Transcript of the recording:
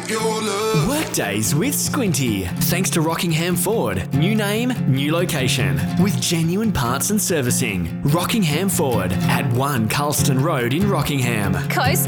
your love. Workdays with Squinty. Thanks to Rockingham Ford. New name, new location. With genuine parts and servicing. Rockingham Ford at 1 Carlston Road in Rockingham. Coast